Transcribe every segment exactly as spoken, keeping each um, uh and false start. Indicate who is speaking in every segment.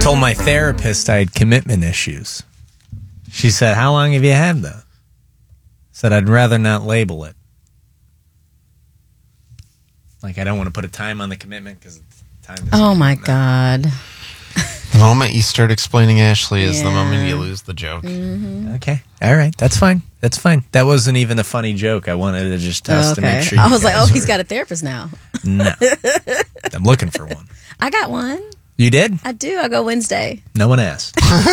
Speaker 1: told my therapist I had commitment issues. She said, how long have you had that? I said, I'd rather not label it. Like, I don't want to put a time on the commitment because time is...
Speaker 2: Oh, my God.
Speaker 3: The moment you start explaining Ashley is the
Speaker 2: Yeah.
Speaker 3: moment you lose the joke.
Speaker 2: Mm-hmm.
Speaker 1: Okay. All right. That's fine. That's fine. That wasn't even a funny joke. I wanted to just test to
Speaker 2: Okay.
Speaker 1: make sure
Speaker 2: I
Speaker 1: you
Speaker 2: was like,
Speaker 1: guys
Speaker 2: oh, he's
Speaker 1: were-
Speaker 2: got a therapist now.
Speaker 1: No. I'm looking for one.
Speaker 2: I got one.
Speaker 1: You did?
Speaker 2: I do. I go Wednesday.
Speaker 1: No one asked. All right,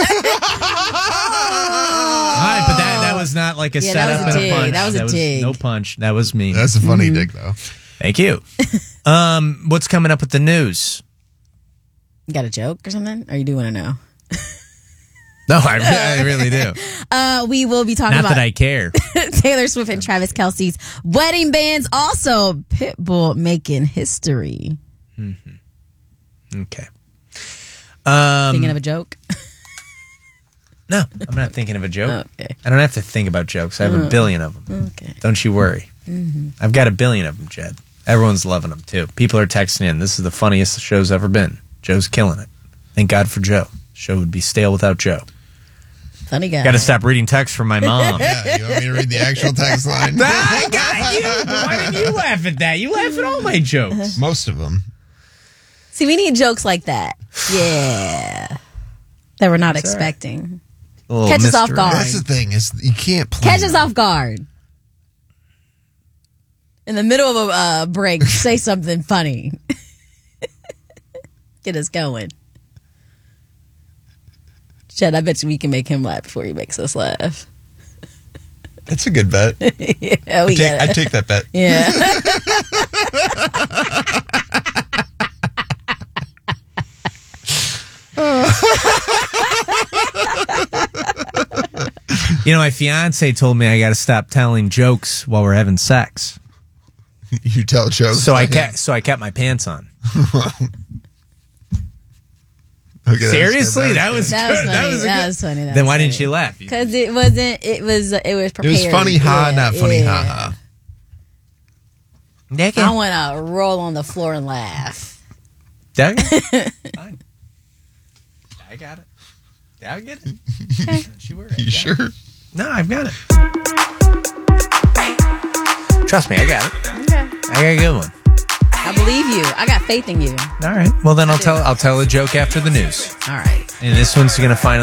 Speaker 1: but that, that was not like a
Speaker 2: Yeah, that
Speaker 1: setup
Speaker 2: was a
Speaker 1: and a
Speaker 2: dig.
Speaker 1: punch.
Speaker 2: That was a dig.
Speaker 1: No punch. That was me.
Speaker 4: That's a funny
Speaker 2: Mm-hmm.
Speaker 4: dig, though.
Speaker 1: Thank you. Um, what's coming up with the news?
Speaker 2: You got a joke or something? Or you do want to know?
Speaker 1: No, I, re- I really do.
Speaker 2: Uh, we will be talking
Speaker 1: Not
Speaker 2: about
Speaker 1: that I care.
Speaker 2: Taylor Swift and Travis Kelce's wedding bands. Also, Pitbull making history.
Speaker 1: Mm-hmm. Okay. Um,
Speaker 2: Thinking of a joke?
Speaker 1: No, I'm not thinking of a joke.
Speaker 2: Okay.
Speaker 1: I don't have to think about jokes. I have a
Speaker 2: Oh.
Speaker 1: billion of them.
Speaker 2: Okay.
Speaker 1: Don't you worry.
Speaker 2: Mm-hmm.
Speaker 1: I've got a billion of them, Jed. Everyone's loving them, too. People are texting in. This is the funniest the show's ever been. Joe's killing it. Thank God for Joe. The show would be stale without Joe.
Speaker 2: Funny guy.
Speaker 1: Got to stop reading texts from my mom.
Speaker 4: Yeah, you want me to read the actual text line?
Speaker 1: I got you. Why did you laugh at that? You laugh at all my jokes.
Speaker 4: Most of them.
Speaker 2: See, we need jokes like that. Yeah. That we're not
Speaker 1: That's all right.
Speaker 2: expecting.
Speaker 1: A little
Speaker 2: Catch us off
Speaker 1: misdirect.
Speaker 2: guard.
Speaker 4: That's the thing is you can't play.
Speaker 2: Catch us off guard. In the middle of a uh, break, say something funny. Get us going. Chad, I bet you we can make him laugh before he makes us laugh.
Speaker 4: That's a good bet.
Speaker 2: Yeah, we
Speaker 4: I take,
Speaker 2: got
Speaker 4: I
Speaker 2: it.
Speaker 4: take that bet.
Speaker 2: Yeah.
Speaker 1: You know, my fiance told me I got to stop telling jokes while we're having sex.
Speaker 4: You tell jokes.
Speaker 1: So I
Speaker 4: like
Speaker 1: kept so I kept my pants on.
Speaker 4: Okay, that's
Speaker 1: Seriously,
Speaker 4: good.
Speaker 1: that was
Speaker 2: That was
Speaker 1: good.
Speaker 2: funny.
Speaker 1: That was, a
Speaker 2: That
Speaker 1: good-
Speaker 2: was funny. That
Speaker 1: Then
Speaker 2: was
Speaker 1: why didn't
Speaker 2: funny.
Speaker 1: she laugh?
Speaker 2: Because it wasn't. It was. It was
Speaker 4: It
Speaker 2: prepared.
Speaker 4: was funny, ha,
Speaker 2: Yeah,
Speaker 4: not funny,
Speaker 2: yeah.
Speaker 4: ha, ha.
Speaker 2: I want to roll on the floor and laugh.
Speaker 1: Doug? Fine. I got it. I get it. Don't you worry. I
Speaker 4: You
Speaker 1: got
Speaker 4: sure?
Speaker 1: it. No, I've got it. Trust me, I got it.
Speaker 2: Okay.
Speaker 1: I got a good one.
Speaker 2: I believe you. I got faith in you.
Speaker 1: All right. Well, then I'll tell I'll tell a joke after the news.
Speaker 2: All right.
Speaker 1: And this one's going to finally